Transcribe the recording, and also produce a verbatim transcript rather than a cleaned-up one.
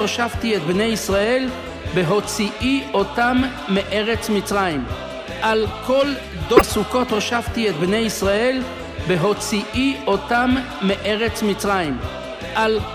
הושבתי את בני ישראל בהוציאי אותם מארץ מצרים. על כל דור סוכות הושבתי את בני ישראל בהוציאי אותם מארץ מצרים. על